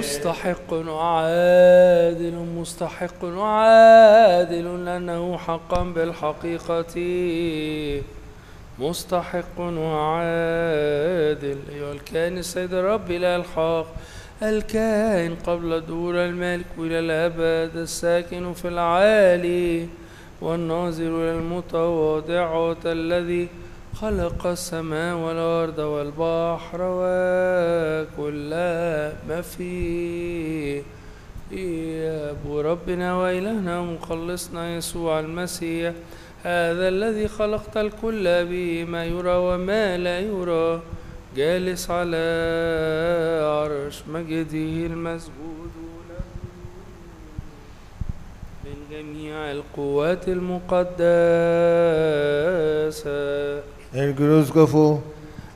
مستحق وعادل مستحق وعادل لأنه حقا بالحقيقة مستحق وعادل. أيها الكائن السيد الرب إله الحق الكائن قبل دور الملك إلى الأبد الساكن في العالي والناظر إلى المتواضع الذي خلق السماء والأرض والبحر وكل ما فيه. يا أبو ربنا وإلهنا ومخلصنا يسوع المسيح هذا الذي خلقت الكل به ما يرى وما لا يرى جالس على عرش مجده المسجود له من جميع القوات المقدسة. El Cruz Gofu.